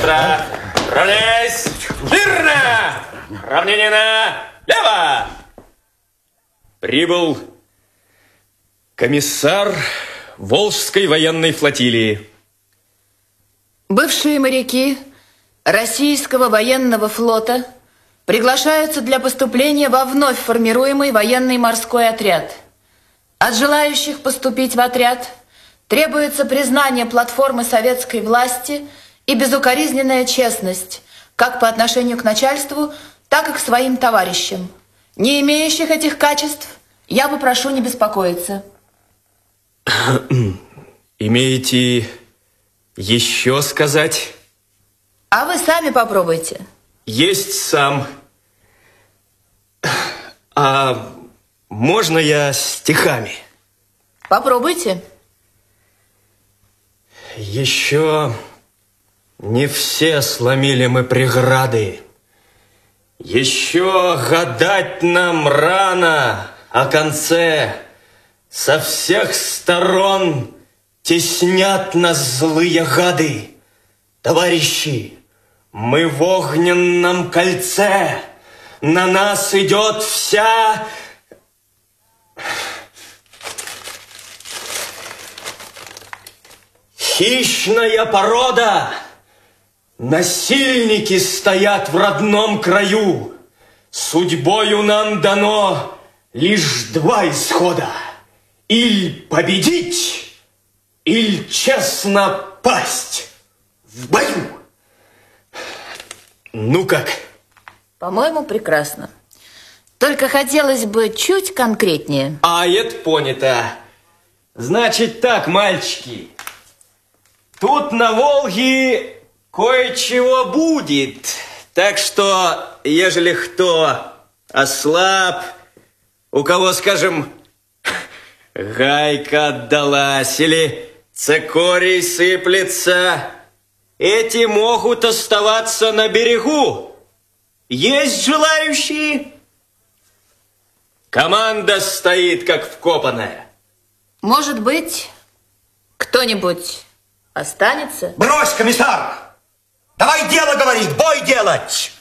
быстро. Равняйсь. Верно. Равнение налево. Прибыл комиссар Волжской военной флотилии. Бывшие моряки Российского военного флота приглашаются для поступления во вновь формируемый военный морской отряд. От желающих поступить в отряд требуется признание платформы советской власти и безукоризненная честность, как по отношению к начальству, так и к своим товарищам. Не имеющих этих качеств я попрошу не беспокоиться. Имеете еще сказать? А вы сами попробуйте. Есть сам. А можно я стихами? Попробуйте. Еще не все сломили мы преграды. Еще гадать нам рано о конце. Со всех сторон теснят нас злые гады. Товарищи, мы в огненном кольце. На нас идет вся... хищная порода. Насильники стоят в родном краю. Судьбою нам дано лишь два исхода. Иль победить, иль честно пасть в бою. Ну как? По-моему, прекрасно. Только хотелось бы чуть конкретнее. А это понято. Значит так, мальчики. Тут на Волге кое-чего будет. Так что, ежели кто ослаб, у кого, скажем, гайка отдалась или цикорий сыплется, эти могут оставаться на берегу. Есть желающие? Команда стоит, как вкопанная. Может быть, кто-нибудь останется? Брось, комиссар! Давай дело говорить, бой делать!